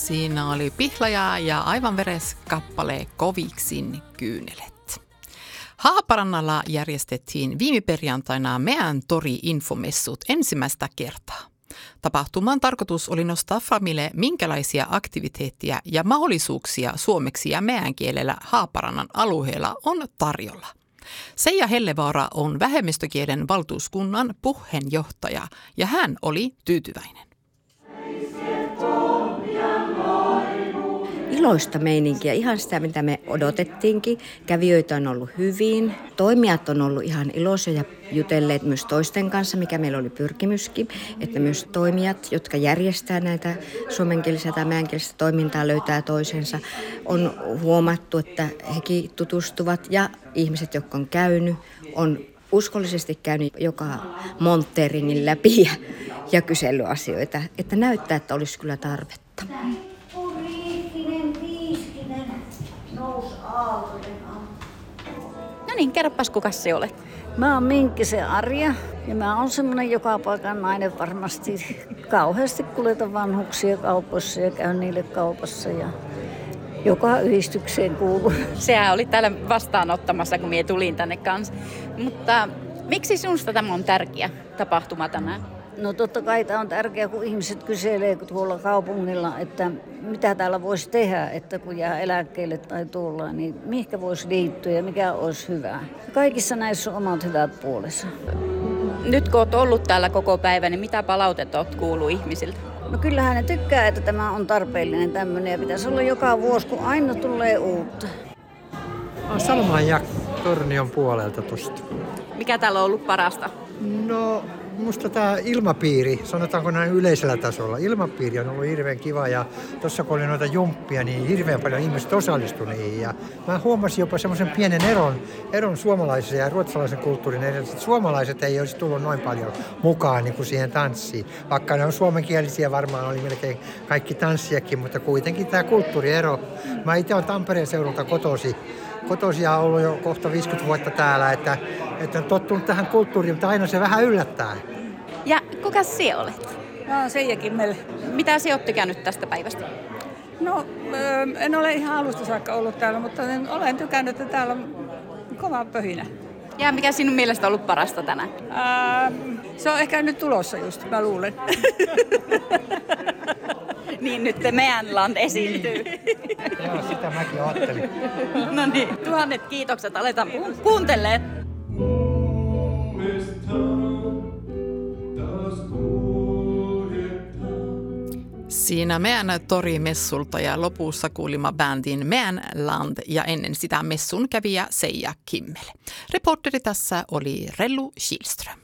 Siinä oli Pihlaja ja Aivan veres kappale Koviksin kyynelet. Haaparannalla järjestettiin viime perjantaina Meän tori-infomessut ensimmäistä kertaa. Tapahtuman tarkoitus oli nostaa famille, minkälaisia aktiviteetteja ja mahdollisuuksia suomeksi ja meän kielellä Haaparannan alueella on tarjolla. Seija Hellevaara on vähemmistökielen valtuuskunnan puheenjohtaja ja hän oli tyytyväinen. Iloista meininkiä, ihan sitä mitä me odotettiinkin. Kävijöitä on ollut hyvin, toimijat on ollut ihan iloisia ja jutelleet myös toisten kanssa, mikä meillä oli pyrkimyskin. Että myös toimijat, jotka järjestää näitä suomenkielistä tai meänkielistä toimintaa, löytää toisensa. On huomattu, että hekin tutustuvat ja ihmiset, jotka on käynyt, on uskollisesti käynyt joka montteeringin läpi ja kyselyasioita. Että näyttää, että olisi kyllä tarvetta. No niin, kerropas kukas se olet. Mä oon Minkkisen Arja ja mä oon semmonen joka paikan nainen varmasti. Kauheasti kuljetan vanhuksia kaupoissa ja käyn niille kaupassa ja joka yhdistykseen kuuluu. Sehän oli täällä vastaanottamassa, kun minä tulin tänne kanssa. Mutta miksi sinusta tämä on tärkeä tapahtuma tänään? No totta kai tämä on tärkeää, kun ihmiset kyselee tuolla kaupungilla, että mitä täällä voisi tehdä, että kun jää eläkkeelle tai tuolla, niin mihinkä voisi liittyä ja mikä olisi hyvää. Kaikissa näissä on omat hyvät puolensa. Nyt kun olet ollut täällä koko päivän, niin mitä palautetta olet kuullut ihmisiltä? No kyllähän ne tykkää, että tämä on tarpeellinen tämmöinen ja pitäisi olla joka vuosi, kun aina tulee uutta. Salman ja Tornion puolelta tuosta. Mikä täällä on ollut parasta? No, musta tämä ilmapiiri, sanotaanko näin yleisellä tasolla, ilmapiiri on ollut hirveän kiva ja tuossa kun oli noita jumppia, niin hirveän paljon ihmiset osallistui niihin. Ja mä huomasin jopa semmoisen pienen eron suomalaisen ja ruotsalaisen kulttuurin edessä. Suomalaiset ei olisi tullut noin paljon mukaan niin kuin siihen tanssiin. Vaikka ne on suomenkielisiä, varmaan oli melkein kaikki tanssiakin, mutta kuitenkin tämä kulttuuriero. Mä itse olen Tampereen seudulta kotoisin ja ollut jo kohta 50 vuotta täällä, että on tottunut tähän kulttuuriin, mutta aina se vähän yllättää. Ja kuka sinä olet? Mä oon Seija Kimmel. Mitä sinä olet tykännyt tästä päivästä? No, en ole ihan alusta saakka ollut täällä, mutta olen tykännyt, että täällä on kova pöhinä. Ja mikä sinun mielestä on ollut parasta tänään? Se on ehkä nyt tulossa just, mä luulen. Niin nyt Meänland esiintyy. Joo, sitä mäkin ajattelin. No niin, tuhannet kiitokset, aletaan kuuntelemaan. Siinä Meän tori-messulta ja lopussa kuulimme bändin Meänland ja ennen sitä messun kävijä Seija Kimmel. Reporteri tässä oli Rellu Kihlström.